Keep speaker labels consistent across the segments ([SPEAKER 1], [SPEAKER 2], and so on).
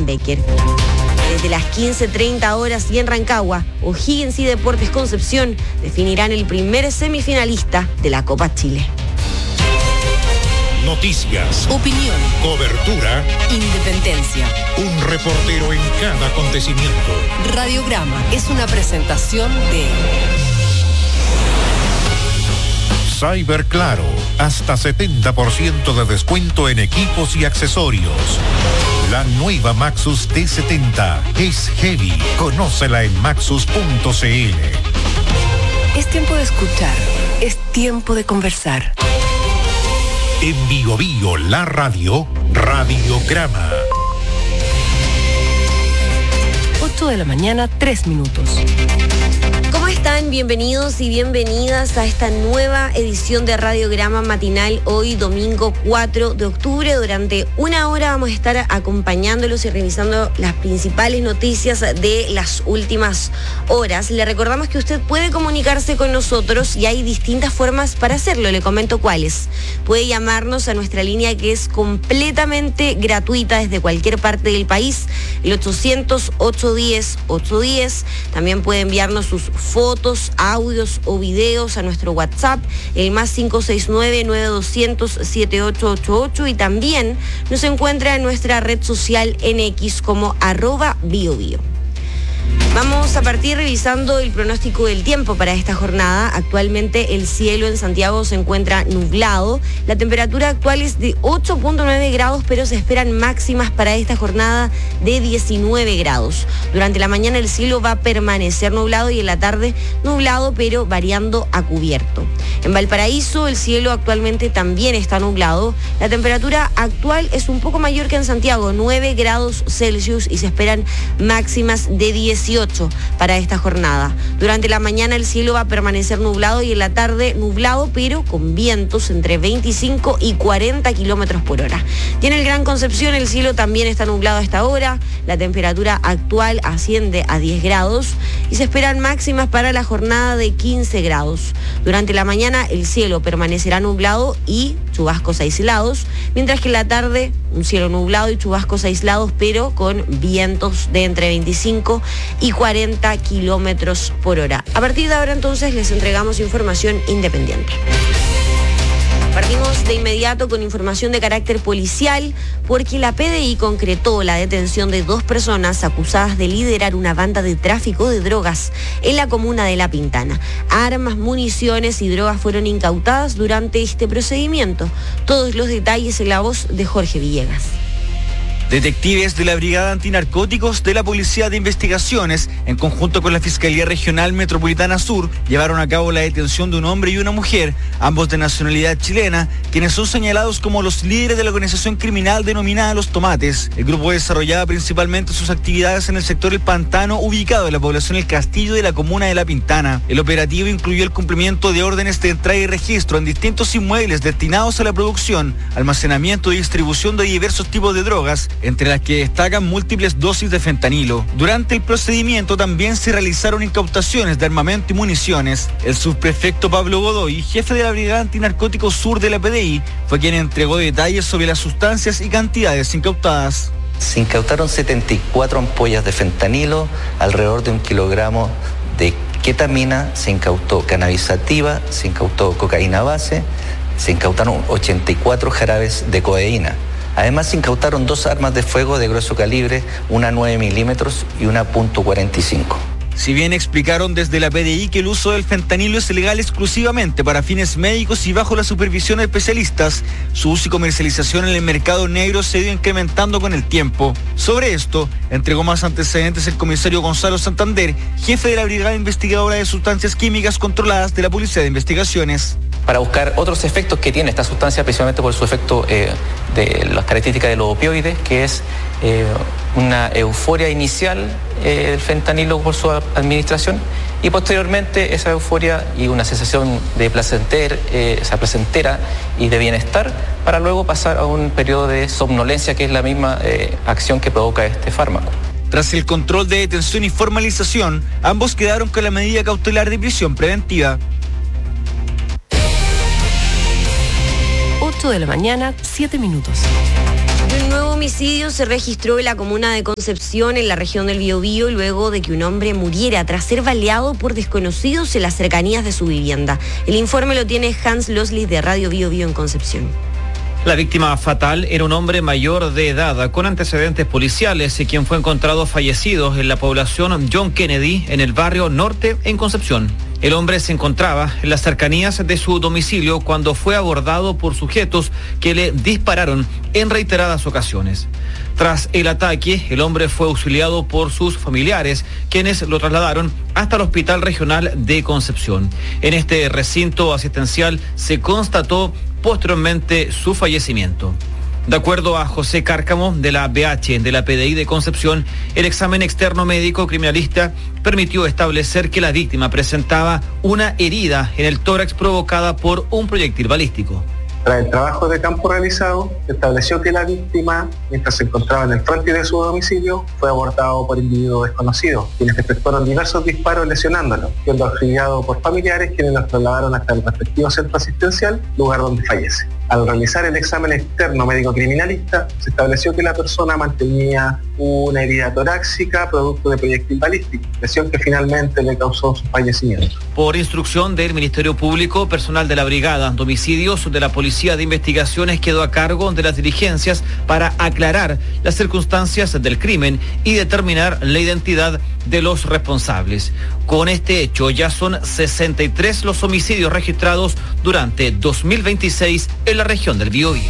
[SPEAKER 1] Becker. Desde las 15:30 horas y en Rancagua, O'Higgins y Deportes Concepción definirán el primer semifinalista de la Copa Chile.
[SPEAKER 2] Noticias,
[SPEAKER 3] opinión,
[SPEAKER 2] cobertura,
[SPEAKER 3] independencia.
[SPEAKER 2] Un reportero en cada acontecimiento.
[SPEAKER 3] Radiograma es una presentación de
[SPEAKER 2] Cyberclaro, hasta 70% de descuento en equipos y accesorios. La nueva Maxus T70 es heavy. Conócela en maxus.cl.
[SPEAKER 3] Es tiempo de escuchar, es tiempo de conversar.
[SPEAKER 2] En Bio Bio, la radio, Radiograma.
[SPEAKER 3] 8 de la mañana, 3 minutos.
[SPEAKER 1] ¿Cómo están? Bienvenidos y bienvenidas a esta nueva edición de Radiograma Matinal, hoy domingo 4 de octubre. Durante una hora vamos a estar acompañándolos y revisando las principales noticias de las últimas horas. Le recordamos que usted puede comunicarse con nosotros y hay distintas formas para hacerlo. Le comento cuáles. Puede llamarnos a nuestra línea que es completamente gratuita desde cualquier parte del país, el 800-810-810. También puede enviarnos sus fotos, audios o videos a nuestro WhatsApp, el más 569-9200-7888, y también nos encuentra en nuestra red social en X como @biobio. Vamos a partir revisando el pronóstico del tiempo para esta jornada. Actualmente el cielo en Santiago se encuentra nublado. La temperatura actual es de 8.9 grados, pero se esperan máximas para esta jornada de 19 grados. Durante la mañana el cielo va a permanecer nublado y en la tarde nublado, pero variando a cubierto. En Valparaíso el cielo actualmente también está nublado. La temperatura actual es un poco mayor que en Santiago, 9 grados Celsius, y se esperan máximas de 18 para esta jornada. Durante la mañana el cielo va a permanecer nublado y en la tarde nublado, pero con vientos entre 25 y 40 kilómetros por hora. Y en el Gran Concepción el cielo también está nublado a esta hora. La temperatura actual asciende a 10 grados y se esperan máximas para la jornada de 15 grados. Durante la mañana el cielo permanecerá nublado y chubascos aislados, mientras que en la tarde un cielo nublado y chubascos aislados, pero con vientos de entre 25 y 40 kilómetros por hora. A partir de ahora entonces les entregamos información independiente. Partimos de inmediato con información de carácter policial, porque la PDI concretó la detención de 2 personas acusadas de liderar una banda de tráfico de drogas en la comuna de La Pintana. Armas, municiones y drogas fueron incautadas durante este procedimiento. Todos los detalles en la voz de Jorge Villegas.
[SPEAKER 4] Detectives de la Brigada Antinarcóticos de la Policía de Investigaciones, en conjunto con la Fiscalía Regional Metropolitana Sur, llevaron a cabo la detención de un hombre y una mujer, ambos de nacionalidad chilena, quienes son señalados como los líderes de la organización criminal denominada Los Tomates. El grupo desarrollaba principalmente sus actividades en el sector El Pantano, ubicado en la población El Castillo de la comuna de La Pintana. El operativo incluyó el cumplimiento de órdenes de entrada y registro en distintos inmuebles destinados a la producción, almacenamiento y distribución de diversos tipos de drogas, entre las que destacan múltiples dosis de fentanilo. Durante el procedimiento también se realizaron incautaciones de armamento y municiones. El subprefecto Pablo Godoy, jefe de la Brigada Antinarcóticos Sur de la PDI, fue quien entregó detalles sobre las sustancias y cantidades incautadas.
[SPEAKER 5] Se incautaron 74 ampollas de fentanilo, alrededor de 1 kilogramo de ketamina, se incautó cannabis sativa, se incautó cocaína base, se incautaron 84 jarabes de codeína. Además se incautaron 2 armas de fuego de grueso calibre, una 9 milímetros y una .45.
[SPEAKER 4] Si bien explicaron desde la PDI que el uso del fentanilo es legal exclusivamente para fines médicos y bajo la supervisión de especialistas, su uso y comercialización en el mercado negro se ha ido incrementando con el tiempo. Sobre esto, entregó más antecedentes el comisario Gonzalo Santander, jefe de la Brigada Investigadora de Sustancias Químicas Controladas de la Policía de Investigaciones.
[SPEAKER 6] Para buscar otros efectos que tiene esta sustancia, precisamente por su efecto de las características de los opioides, que es una euforia inicial del fentanilo por su administración, y posteriormente esa euforia y una sensación de placentera y de bienestar, para luego pasar a un periodo de somnolencia, que es la misma acción que provoca este fármaco.
[SPEAKER 4] Tras el control de detención y formalización, ambos quedaron con la medida cautelar de prisión preventiva.
[SPEAKER 3] 8 de la mañana, 7 minutos.
[SPEAKER 1] Un nuevo homicidio se registró en la comuna de Concepción, en la región del Biobío, luego de que un hombre muriera tras ser baleado por desconocidos en las cercanías de su vivienda. El informe lo tiene Hans Losli de Radio Biobío en Concepción.
[SPEAKER 7] La víctima fatal era un hombre mayor de edad con antecedentes policiales y quien fue encontrado fallecido en la población John Kennedy, en el barrio Norte, en Concepción. El hombre se encontraba en las cercanías de su domicilio cuando fue abordado por sujetos que le dispararon en reiteradas ocasiones. Tras el ataque, el hombre fue auxiliado por sus familiares, quienes lo trasladaron hasta el Hospital Regional de Concepción. En este recinto asistencial se constató posteriormente su fallecimiento. De acuerdo a José Cárcamo, de la BH de la PDI de Concepción, el examen externo médico criminalista permitió establecer que la víctima presentaba una herida en el tórax provocada por un proyectil balístico.
[SPEAKER 8] Tras el trabajo de campo realizado, se estableció que la víctima, mientras se encontraba en el frontis de su domicilio, fue abordado por individuos desconocidos, quienes efectuaron diversos disparos lesionándolo, siendo auxiliado por familiares quienes los trasladaron hasta el respectivo centro asistencial, lugar donde fallece. Al realizar el examen externo médico criminalista, se estableció que la persona mantenía una herida torácica producto de proyectil balístico, lesión que finalmente le causó su fallecimiento.
[SPEAKER 7] Por instrucción del Ministerio Público, personal de la Brigada de Homicidios de la Policía de Investigaciones quedó a cargo de las diligencias para aclarar las circunstancias del crimen y determinar la identidad de los responsables. Con este hecho ya son 63 los homicidios registrados durante 2026 en la región del Biobío.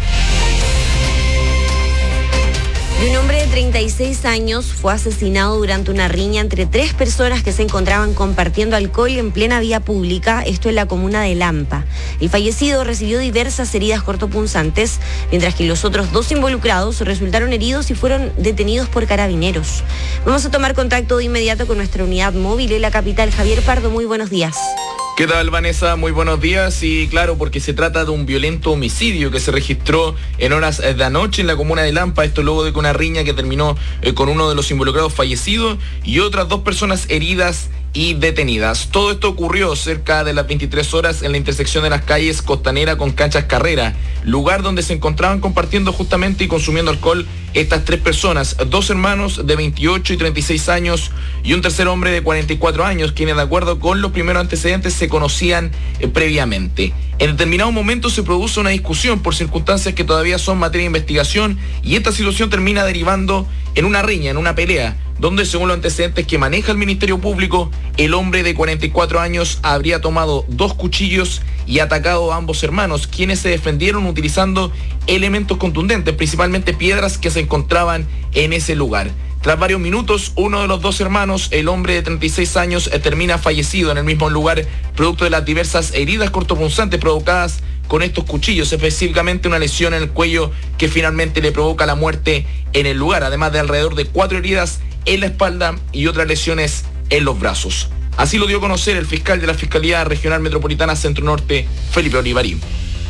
[SPEAKER 1] Y un hombre de 36 años fue asesinado durante una riña entre 3 personas que se encontraban compartiendo alcohol en plena vía pública, esto en la comuna de Lampa. El fallecido recibió diversas heridas cortopunzantes, mientras que los otros 2 involucrados resultaron heridos y fueron detenidos por carabineros. Vamos a tomar contacto de inmediato con nuestra unidad móvil en la capital. Javier Pardo, muy buenos días.
[SPEAKER 9] ¿Qué tal, Vanessa? Muy buenos días. Y claro, porque se trata de un violento homicidio que se registró en horas de anoche en la comuna de Lampa. Esto luego de que una riña que terminó con uno de los involucrados fallecido y otras 2 personas heridas y detenidas. Todo esto ocurrió cerca de las 23 horas en la intersección de las calles Costanera con Canchas Carrera, lugar donde se encontraban compartiendo justamente y consumiendo alcohol estas 3 personas, 2 hermanos de 28 y 36 años y un tercer hombre de 44 años, quienes de acuerdo con los primeros antecedentes se conocían previamente. En determinado momento se produce una discusión por circunstancias que todavía son materia de investigación y esta situación termina derivando en una riña, en una pelea, donde según los antecedentes que maneja el Ministerio Público, el hombre de 44 años habría tomado 2 cuchillos y atacado a ambos hermanos, quienes se defendieron utilizando elementos contundentes, principalmente piedras que se encontraban en ese lugar. Tras varios minutos, uno de los 2 hermanos, el hombre de 36 años, termina fallecido en el mismo lugar, producto de las diversas heridas cortopunzantes provocadas con estos cuchillos, específicamente una lesión en el cuello que finalmente le provoca la muerte en el lugar, además de alrededor de 4 heridas en la espalda y otras lesiones en los brazos. Así lo dio a conocer el fiscal de la Fiscalía Regional Metropolitana Centro Norte, Felipe Olivarín.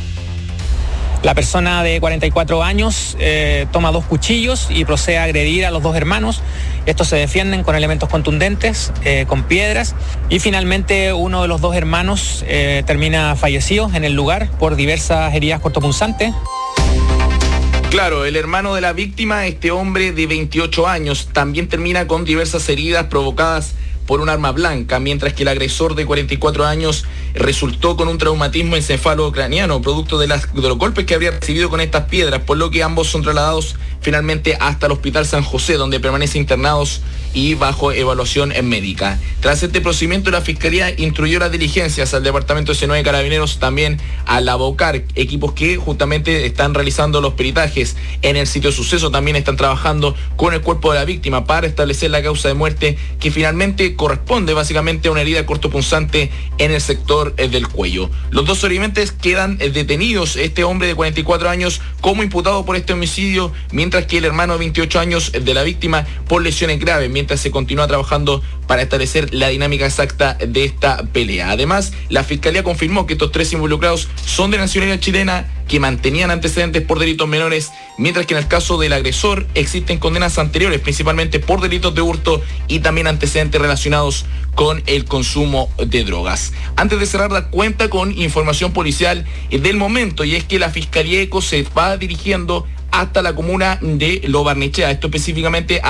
[SPEAKER 10] La persona de 44 años toma 2 cuchillos y procede a agredir a los 2 hermanos. Estos se defienden con elementos contundentes, con piedras, y finalmente uno de los 2 hermanos termina fallecido en el lugar por diversas heridas cortopunzantes.
[SPEAKER 9] Claro, el hermano de la víctima, este hombre de 28 años, también termina con diversas heridas provocadas por un arma blanca, mientras que el agresor de 44 años resultó con un traumatismo encefalocraniano, producto de los golpes que habría recibido con estas piedras, por lo que ambos son trasladados finalmente hasta el Hospital San José, donde permanecen internados y bajo evaluación médica. Tras este procedimiento, la Fiscalía instruyó las diligencias al Departamento de C9 Carabineros, también a la BOCAR, equipos que justamente están realizando los peritajes en el sitio de suceso, también están trabajando con el cuerpo de la víctima para establecer la causa de muerte, que finalmente corresponde básicamente a una herida cortopunzante en el sector del cuello. Los 2 sobrevivientes quedan detenidos, este hombre de 44 años como imputado por este homicidio, mientras que el hermano de 28 años de la víctima por lesiones graves, mientras se continúa trabajando para establecer la dinámica exacta de esta pelea. Además, la Fiscalía confirmó que estos 3 involucrados son de nacionalidad chilena, que mantenían antecedentes por delitos menores, mientras que en el caso del agresor existen condenas anteriores, principalmente por delitos de hurto y también antecedentes relacionados con el consumo de drogas. Antes de cerrar, la cuenta con información policial del momento, y es que la Fiscalía ECO se va dirigiendo hasta la comuna de Lo Barnechea, esto específicamente